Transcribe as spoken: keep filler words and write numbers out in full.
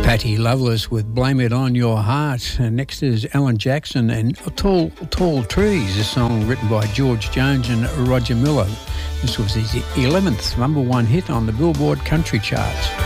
Patty Loveless with Blame It On Your Heart. And next is Alan Jackson and Tall Tall Trees, a song written by George Jones and Roger Miller. This was his eleventh number one hit on the Billboard Country Charts.